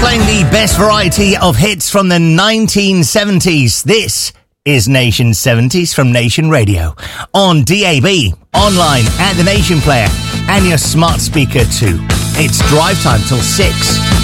Playing the best variety of hits from the 1970s. This is Nation 70s from Nation Radio. On DAB, online at the Nation Player, and your smart speaker too. It's drive time till 6.